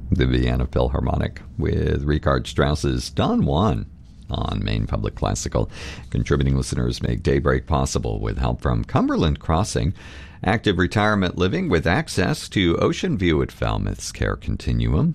The Vienna Philharmonic with Richard Strauss's Don Juan on Maine Public Classical. Contributing listeners make Daybreak possible with help from Cumberland Crossing, active retirement living with access to Ocean View at Falmouth's Care Continuum,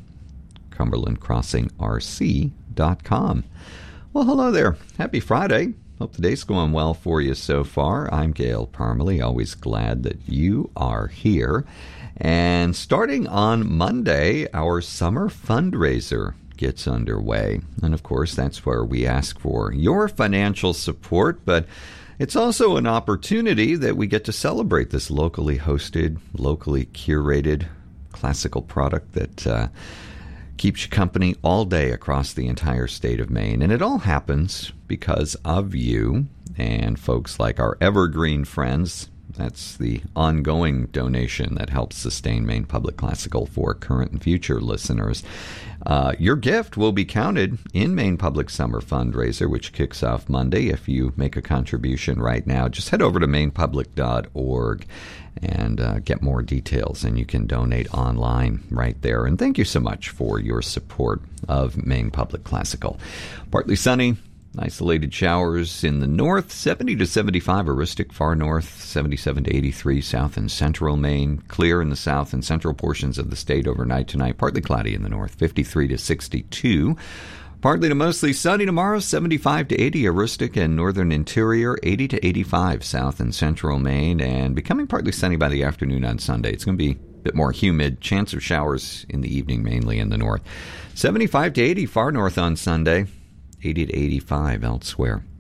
CumberlandCrossingRC.com. Well, hello there. Happy Friday. Hope the day's going well for you so far. I'm Gail Parmalee, always glad that you are here. And starting on Monday, our summer fundraiser gets underway. And of course, that's where we ask for your financial support, but it's also an opportunity that we get to celebrate this locally hosted, locally curated classical product that keeps you company all day across the entire state of Maine. And it all happens because of you and folks like our Evergreen Friends. That's the ongoing donation that helps sustain Maine Public Classical for current and future listeners. Your gift will be counted in Maine Public Summer Fundraiser, which kicks off Monday. If you make a contribution right now, just head over to mainepublic.org and get more details, and you can donate online right there. And thank you so much for your support of Maine Public Classical. Partly sunny. Isolated showers in the north, 70 to 75 Aristic, far north, 77 to 83 south and central Maine. Clear in the south and central portions of the state overnight tonight. Partly cloudy in the north, 53 to 62. Partly to mostly sunny tomorrow, 75 to 80 Aristic and northern interior, 80 to 85 south and central Maine. And becoming partly sunny by the afternoon on Sunday. It's going to be a bit more humid. Chance of showers in the evening, mainly in the north. 75 to 80 far north on Sunday. 80 to 85 elsewhere.